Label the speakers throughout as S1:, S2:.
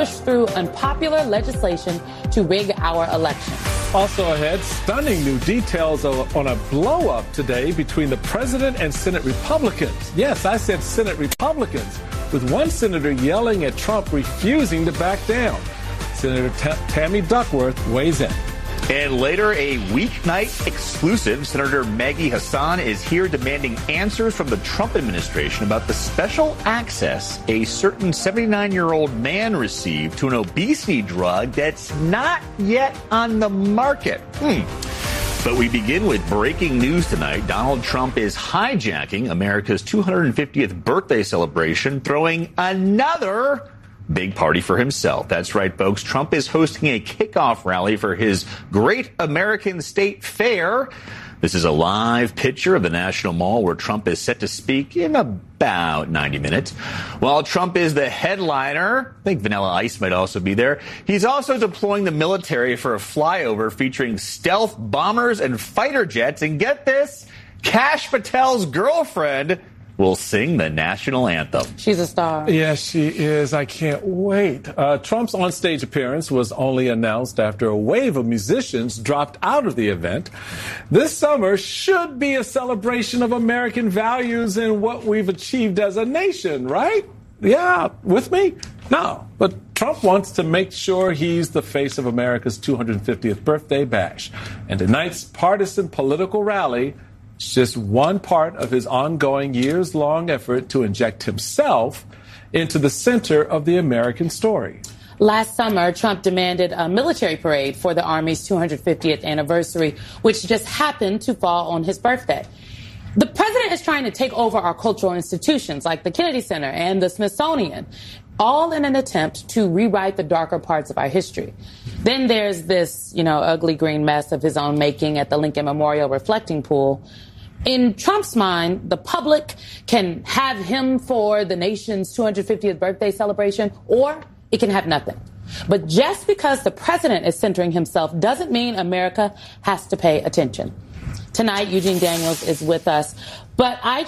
S1: push through unpopular legislation to rig our elections.
S2: Also ahead, stunning new details on a blow-up today between the president and Senate Republicans. Yes, I said Senate Republicans, with one senator yelling at Trump, refusing to back down. Senator Tammy Duckworth weighs in.
S3: And later, a weeknight exclusive. Senator Maggie Hassan is here demanding answers from the Trump administration about the special access a certain 79-year-old man received to an obesity drug that's not yet on the market. But we begin with breaking news tonight. Donald Trump is hijacking America's 250th birthday celebration, throwing another big party for himself. That's right, folks. Trump is hosting a kickoff rally for his Great American State Fair. This is a live picture of the National Mall where Trump is set to speak in about 90 minutes. While Trump is the headliner, I think Vanilla Ice might also be there, he's also deploying the military for a flyover featuring stealth bombers and fighter jets. And get this, Kash Patel's girlfriend will sing the national anthem.
S1: She's a star.
S2: Yes, she is. I can't wait. Trump's onstage appearance was only announced after a wave of musicians dropped out of the event. This summer should be a celebration of American values and what we've achieved as a nation, right? Yeah, with me? No, but Trump wants to make sure he's the face of America's 250th birthday bash. And tonight's partisan political rally is just one part of his ongoing years-long effort to inject himself into the center of the American story.
S1: Last summer, Trump demanded a military parade for the Army's 250th anniversary, which just happened to fall on his birthday. The president is trying to take over our cultural institutions like the Kennedy Center and the Smithsonian, all in an attempt to rewrite the darker parts of our history. Then there's this, ugly green mess of his own making at the Lincoln Memorial reflecting pool. In Trump's mind, the public can have him for the nation's 250th birthday celebration, or it can have nothing. But just because the president is centering himself doesn't mean America has to pay attention. Tonight, Eugene Daniels is with us. But I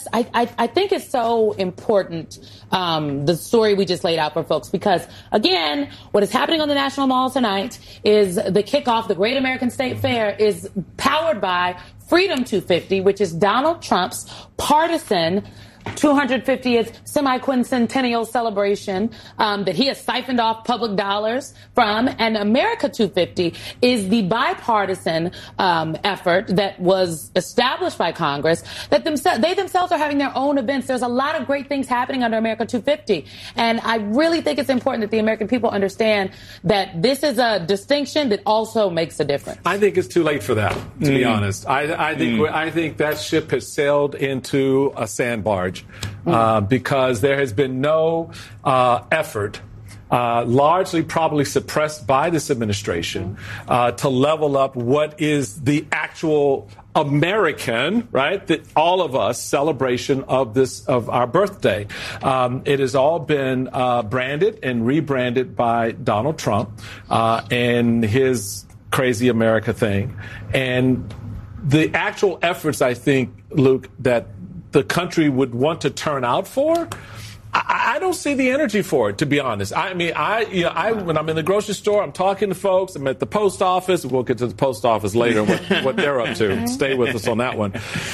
S1: think it's so important, the story we just laid out for folks, because, again, what is happening on the National Mall tonight is the kickoff. The Great American State Fair is powered by Freedom 250, which is Donald Trump's partisan 250th semi-quincentennial celebration that he has siphoned off public dollars from. And America 250 is the bipartisan effort that was established by Congress that they themselves are having their own events. There's a lot of great things happening under America 250. And I really think it's important that the American people understand that this is a distinction that also makes a difference.
S2: I think it's too late for that, to be honest. I think that ship has sailed into a sandbarge. Because there has been no effort, largely probably suppressed by this administration, to level up what is the actual American, right, that all of us celebration of our birthday. It has all been branded and rebranded by Donald Trump and his crazy America thing. And the actual efforts, I think, Luke, that the country would want to turn out for, I don't see the energy for it, to be honest. I mean, when I'm in the grocery store, I'm talking to folks. I'm at the post office. We'll get to the post office later, what they're up to. Stay with us on that one.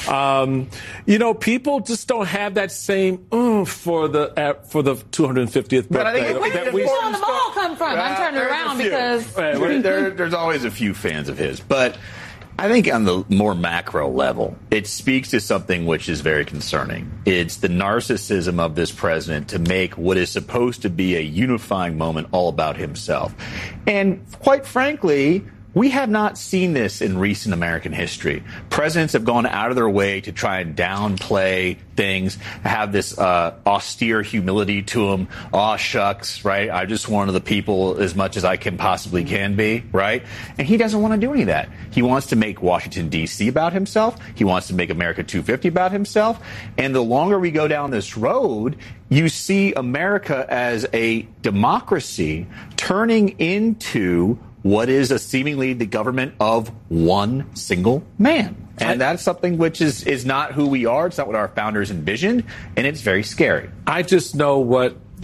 S2: People just don't have that same oomph for the 250th birthday.
S1: But I think where did people on the mall come from? I'm turning around because
S3: there's always a few fans of his, but I think on the more macro level, it speaks to something which is very concerning. It's the narcissism of this president to make what is supposed to be a unifying moment all about himself. And quite frankly, we have not seen this in recent American history. Presidents have gone out of their way to try and downplay things, have this austere humility to them. Aw, shucks, right? I'm just one of the people as much as I can possibly can be, right? And he doesn't want to do any of that. He wants to make Washington, D.C. about himself. He wants to make America 250 about himself. And the longer we go down this road, you see America as a democracy turning into what is seemingly the government of one single man. And that's something which is not who we are. It's not what our founders envisioned. And it's very scary.
S2: I just know what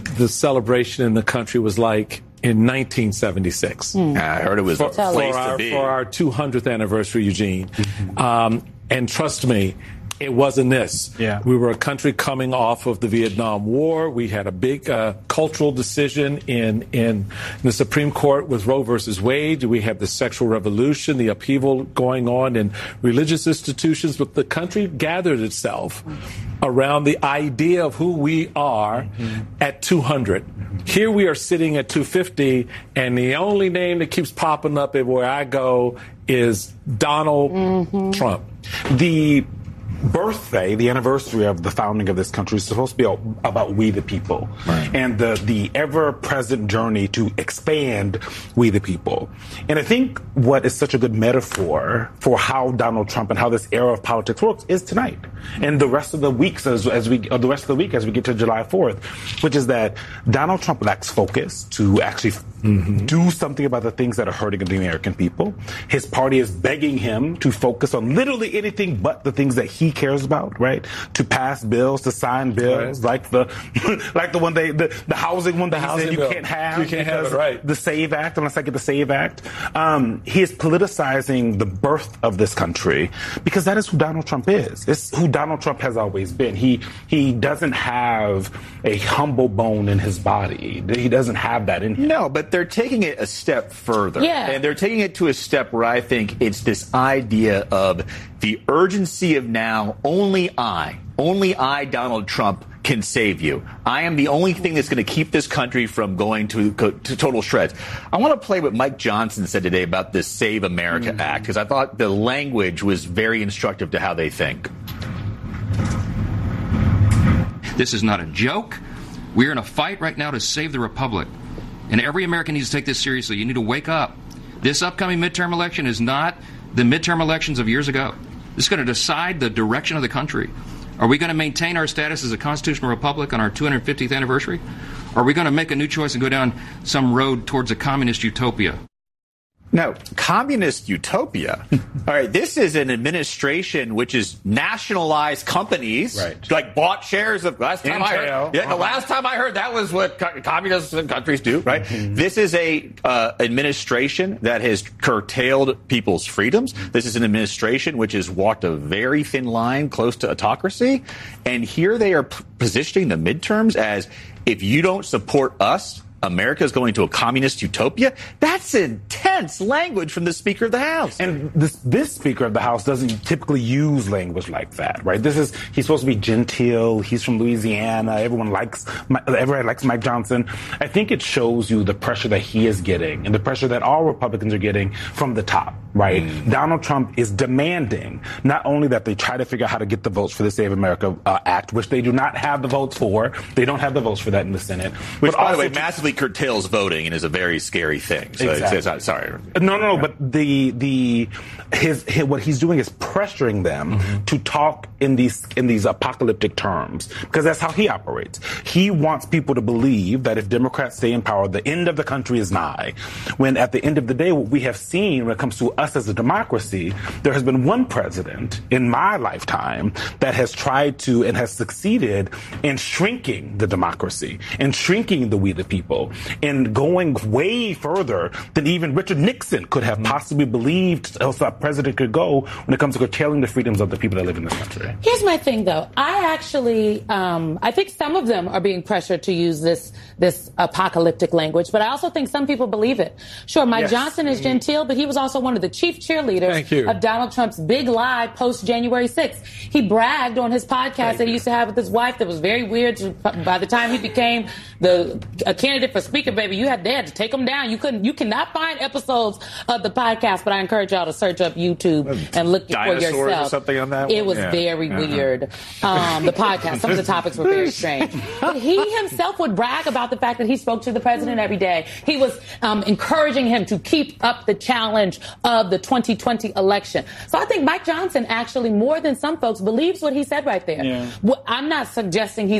S2: the celebration in the country was like in 1976.
S3: I heard it was a place to be.
S2: For our 200th anniversary, Eugene. And trust me, it wasn't this.
S4: Yeah.
S2: We were a country coming off of the Vietnam War. We had a big cultural decision in the Supreme Court with Roe versus Wade. We had the sexual revolution, the upheaval going on in religious institutions. But the country gathered itself around the idea of who we are at 200. Here we are sitting at 250, and the only name that keeps popping up everywhere I go is Donald Trump.
S4: The birthday, the anniversary of the founding of this country is supposed to be about we the people, and the ever-present journey to expand we the people. And I think what is such a good metaphor for how Donald Trump and how this era of politics works is tonight and the rest of the weeks as we get to July 4th, which is that Donald Trump lacks focus to actually do something about the things that are hurting the American people. His party is begging him to focus on literally anything but the things that he cares about, right? To pass bills, to sign bills, like the housing one that he said you can't have it, right? The SAVE Act, unless I get the SAVE Act. He is politicizing the birth of this country because that is who Donald Trump is. It's who Donald Trump has always been. He doesn't have a humble bone in his body. He doesn't have that in him.
S3: No, but they're taking it a step further.
S1: Yeah.
S3: And they're taking it to a step where I think it's this idea of the urgency of now, only I, Donald Trump, can save you. I am the only thing that's going to keep this country from going to total shreds. I want to play what Mike Johnson said today about this Save America Act, because I thought the language was very instructive to how they think.
S5: This is not a joke. We're in a fight right now to save the republic. And every American needs to take this seriously. You need to wake up. This upcoming midterm election is not the midterm elections of years ago. This is going to decide the direction of the country. Are we going to maintain our status as a constitutional republic on our 250th anniversary? Or are we going to make a new choice and go down some road towards a communist utopia?
S3: No, communist utopia. All right, this is an administration which is nationalized companies, like bought shares of. Last time I heard that was what communist countries do, right? This is a administration that has curtailed people's freedoms. This is an administration which has walked a very thin line close to autocracy, and here they are positioning the midterms as if you don't support us, America is going to a communist utopia. That's intense language from the Speaker of the House.
S4: And this Speaker of the House doesn't typically use language like that, right? He's supposed to be genteel. He's from Louisiana. Everybody likes Mike Johnson. I think it shows you the pressure that he is getting and the pressure that all Republicans are getting from the top, right? Donald Trump is demanding not only that they try to figure out how to get the votes for the Save America Act, which they do not have the votes for. They don't have the votes for that in the Senate.
S3: Which, by the way, massively curtails voting and is a very scary thing. So
S4: exactly.
S3: Sorry.
S4: No. But what he's doing is pressuring them to talk in these apocalyptic terms because that's how he operates. He wants people to believe that if Democrats stay in power, the end of the country is nigh. When at the end of the day, what we have seen when it comes to us as a democracy, there has been one president in my lifetime that has tried to and has succeeded in shrinking the democracy and shrinking the we the people. And going way further than even Richard Nixon could have possibly believed a president could go when it comes to curtailing the freedoms of the people that live in this country.
S1: Here's my thing, though. I actually, I think some of them are being pressured to use this apocalyptic language, but I also think some people believe it. Sure, Mike Johnson is genteel, but he was also one of the chief cheerleaders of Donald Trump's big lie post-January 6th. He bragged on his podcast that he used to have with his wife that was very weird. By the time he became a candidate for Speaker, baby, they had to take him down. You cannot find episodes of the podcast, but I encourage y'all to search up YouTube and look for yourself.
S3: Or something on that
S1: it was very weird. The podcast, some of the topics were very strange. But he himself would brag about the fact that he spoke to the president every day. He was encouraging him to keep up the challenge of the 2020 election. So I think Mike Johnson actually, more than some folks, believes what he said right there. I'm not suggesting he's